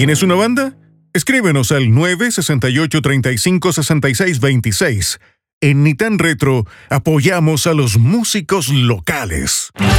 ¿Tienes una banda? Escríbenos al 968-356626. En Nitan Retro apoyamos a los músicos locales.